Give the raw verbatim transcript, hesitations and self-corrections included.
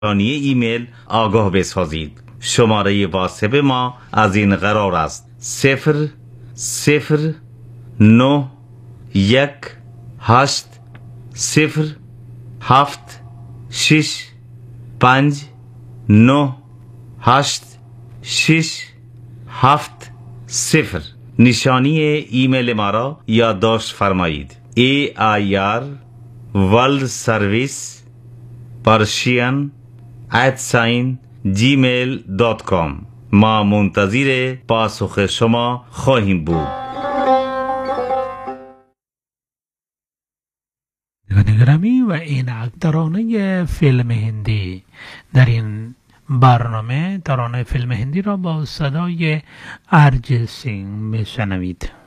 ایمیل آگاه بسازید. شماره واتساپ ما از این قرار است: صفر صفر نه یک هشت صفر هفت شش پنج نه هشت شش هفت صفر. نشانی ایمیل ما را یادداشت فرمایید: ای آی آر ورلد سرویس پرشین ات ساین جیمیل دات کام. ما منتظر پاسخ شما خواهیم بود. گرامی و اینک ترانه فیلم هندی. در این برنامه ترانه فیلم هندی را با صدای ارجیت سینگ میشنوید.